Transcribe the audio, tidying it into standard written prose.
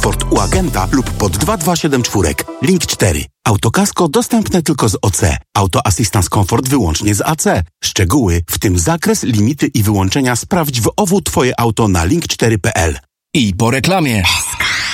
Komfort u agenta lub pod 2274. Link 4. Autokasko dostępne tylko z OC. Auto Assistance Comfort wyłącznie z AC. Szczegóły, w tym zakres, limity i wyłączenia sprawdź w OWU Twoje auto na link4.pl. I po reklamie.